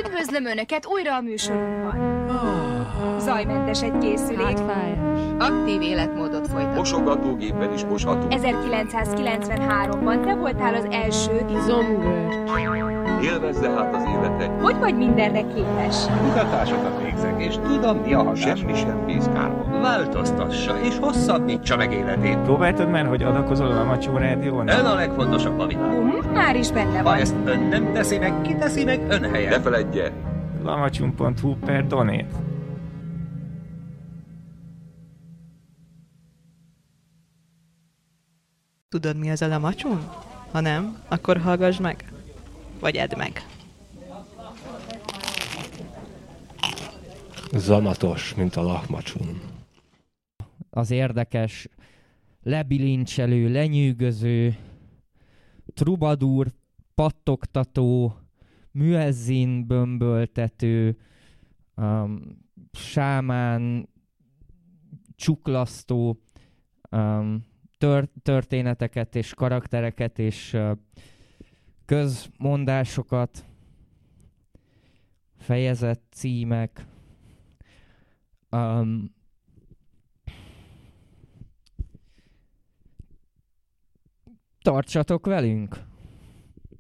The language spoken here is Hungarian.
Üdvözlöm Önöket újra a műsorunkban. Zajmentes egy készülék. Aktív életmódot folytat. Mosogatógépen is mosható. 1993-ban te voltál az első izomvőr. Élvezze hát az életet. Hogy vagy mindenre képes? Kutatásokat végzek, és tudom, mi a hatás. Semmi sem bíz kárba. Változtassa, és hosszabbítsa meg életét. Próbáltad már, hogy adakozol a Macsó Rádión? Ön a legfontosabb a világon. Már is benne Ha van. ezt ön nem teszi meg, ki teszi meg ön helyen? Ne feledje, lamacsun.hu/donate. Tudod, mi az a lamacsun? Ha nem, akkor hallgass meg. Vagy edd meg. Zamatos, mint a lahmacsun. Az érdekes, lebilincselő, lenyűgöző, trubadúr, pattogtató, müezzin bömböltető, sámán, csuklasztó történeteket és karaktereket és közmondásokat, fejezet címek, tartsatok velünk!